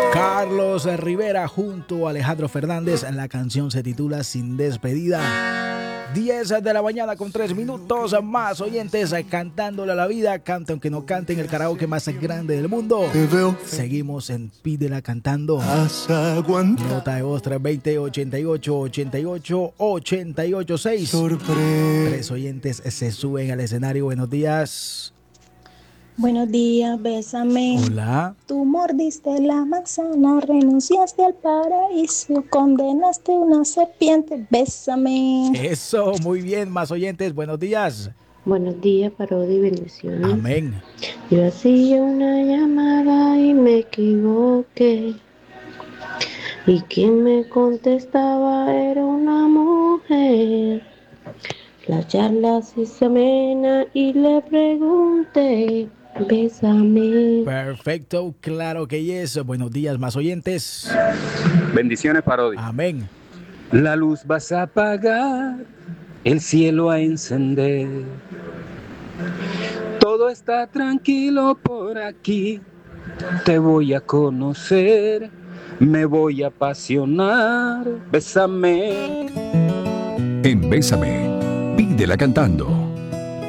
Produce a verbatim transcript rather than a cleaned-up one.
Carlos Rivera junto a Alejandro Fernández. La canción se titula Sin Despedida. diez de la mañana con tres minutos. Más oyentes cantándole a la vida. Canta aunque no cante en el karaoke más grande del mundo. Seguimos en Pídela Cantando. Nota de voz tres dos cero, ochenta y ocho, ochenta y ocho, ochenta y ocho seis. Tres oyentes se suben al escenario. Buenos días. Buenos días, bésame. Hola. Tú mordiste la manzana, renunciaste al paraíso, condenaste una serpiente, bésame. Eso, muy bien, más oyentes. Buenos días. Buenos días, Parodi, bendiciones. Amén. Yo hacía una llamada y me equivoqué. Y quien me contestaba era una mujer. La charla se hizo amena y le pregunté, bésame. Perfecto, claro que yes. Buenos días, más oyentes. Bendiciones, Parodi. Amén. La luz vas a apagar, el cielo a encender. Todo está tranquilo por aquí. Te voy a conocer, me voy a apasionar. Bésame. En Bésame, Pídela Cantando.